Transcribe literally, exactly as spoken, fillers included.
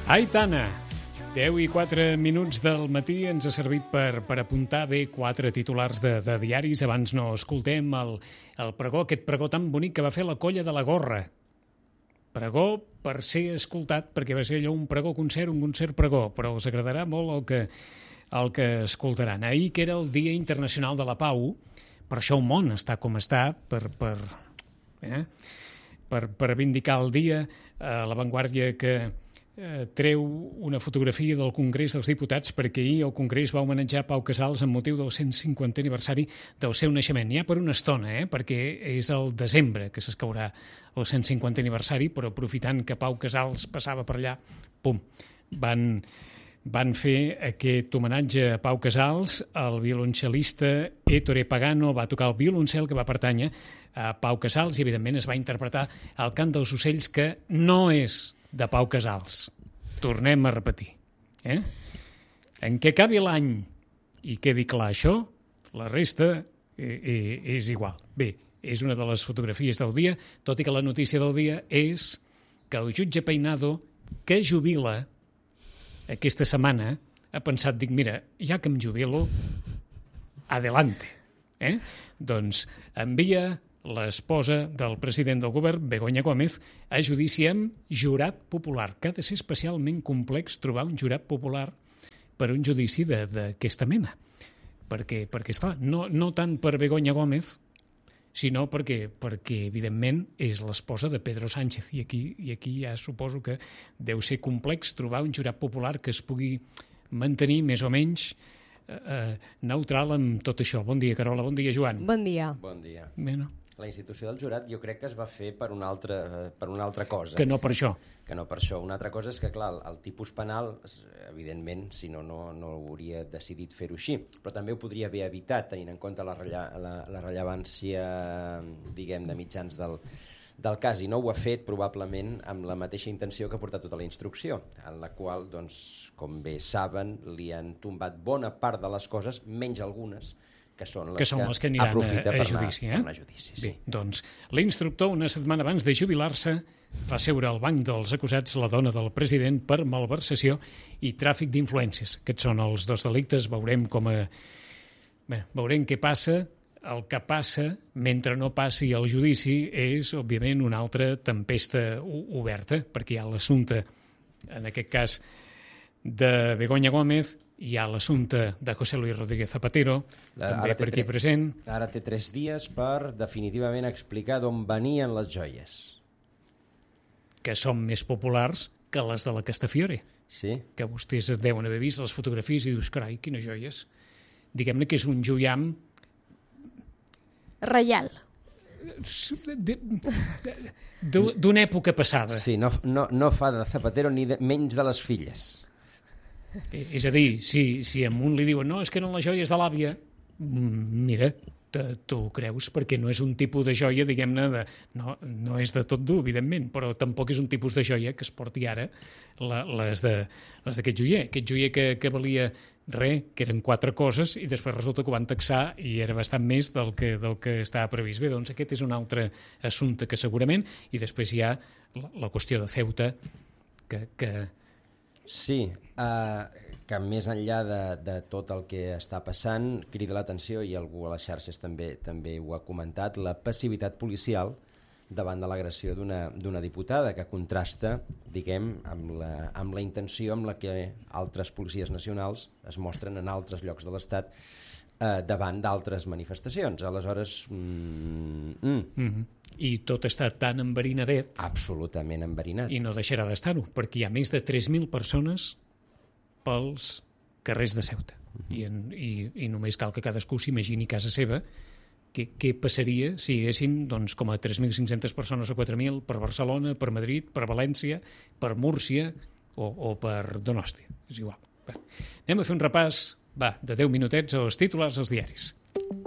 Aitana, deu i quatre minuts del matí ens ha servit per, per apuntar bé quatre titulars de, de diaris. Abans no escoltem el, el pregó, aquest pregó tan bonic que va fer la Colla de la Gorra. Pregó per ser escoltat, perquè va ser allò un pregó concert, un concert pregó, però us agradarà molt el que, el que escoltaran. Ahir, que era el Dia Internacional de la Pau, per això el món està com està, per, per, eh? per, per vindicar el dia, eh, La Vanguardia que eh, treu una fotografia del Congrés dels Diputats perquè ahir el Congrés va homenatjar Pau Casals amb motiu del cent cinquantè aniversari del seu naixement. Ja per una estona, eh? perquè és el desembre que s'escaurà el cent cinquantè aniversari, però aprofitant que Pau Casals passava per allà, pum, van... van fer aquest homenatge a Pau Casals. El violoncel·lista Ettore Pagano va tocar el violoncel que va pertànyer a Pau Casals i, evidentment, es va interpretar el cant dels ocells, que no és de Pau Casals. Tornem a repetir. Eh? En què acabi l'any i quedi clar això, la resta eh, és igual. Bé, és una de les fotografies del dia, tot i que la notícia del dia és que el jutge Peinado, que jubila aquesta setmana, ha pensat, dic, mira, ja que em jubilo, adelante. Eh? Doncs envia l'esposa del president del govern, Begoña Gómez, a judici amb jurat popular, que ha de ser especialment complex trobar un jurat popular per un judici d'aquesta mena. Perquè, perquè esclar, no, no tant per Begoña Gómez, sinó perquè, perquè evidentment, és l'esposa de Pedro Sánchez. I aquí, i aquí ja suposo que deu ser complex trobar un jurat popular que es pugui mantenir més o menys eh, neutral amb tot això. Bon dia, Carola. Bon dia, Joan. Bon dia. Bon dia. Bé, no? La institució del jurat jo crec que es va fer per una altra, per una altra cosa. Que no per això. Que no per això. Una altra cosa és que, clar, el, el tipus penal, evidentment, si no, no, no hauria decidit fer-ho així, però també ho podria haver evitat, tenint en compte la, rella, la, la rellevància, diguem, de mitjans del, del cas, i no ho ha fet probablement amb la mateixa intenció que ha portat tota la instrucció, en la qual, doncs, com bé saben, li han tombat bona part de les coses, menys algunes, que són les que, són que, les que aniran aprofita a, a per judici. anar, Eh? per anar a judici sí. Bé, doncs, l'instructor, una setmana abans de jubilar-se, fa seure al banc dels acusats la dona del president per malversació i tràfic d'influències. Aquests són els dos delictes. Veurem com a... Bé, veurem què passa. El que passa, mentre no passi el judici, és, òbviament, una altra tempesta oberta, perquè hi ha l'assumpte, en aquest cas, de Begoña Gómez, hi ha l'assumpte de José Luis Rodríguez Zapatero, també per aquí present. Ara té tres dies per definitivament explicar d'on venien les joies. Que són més populars que les de la Castafiore. Sí. Que vostès es deuen haver vist les fotografies i dius, carai, quines joies. Diguem-ne que és un joiam... Reial. D'una època passada. Sí, no, no, no fa de Zapatero ni de, menys de les filles. És a dir, si, si a un li diuen no, és que eren les joies de l'àvia, mira, tu ho creus, perquè no és un tipus de joia, diguem-ne, de, no, no és de tot dur, evidentment, però tampoc és un tipus de joia que es porti ara la, les d'aquest joier. Aquest joier que, que valia res, que eren quatre coses, i després resulta que ho van taxar i era bastant més del que, del que estava previst. Bé, doncs aquest és un altre assumpte que segurament, i després hi ha la, la qüestió de Ceuta, que... que Sí, uh, que més enllà de, de tot el que està passant, crida l'atenció, i algú a les xarxes també també ho ha comentat, la passivitat policial davant de l'agressió d'una d'una diputada, que contrasta, diguem, amb la, amb la intenció amb la que altres policies nacionals es mostren en altres llocs de l'Estat eh, davant d'altres manifestacions. Aleshores... Mm, mm. Mm-hmm. I tot està tan enverinadet... Absolutament enverinat. I no deixarà d'estar-ho, perquè hi ha més de tres mil persones pels carrers de Ceuta. Uh-huh. I, en, i, I només cal que cadascú s'imagini a casa seva què, què passaria si hi haguessin doncs, com a tres mil cinc-centes persones o quatre mil per Barcelona, per Madrid, per València, per Múrcia o, o per Donòstia. És igual. Va. Anem a fer un repàs va, de deu minutets als titulars dels diaris.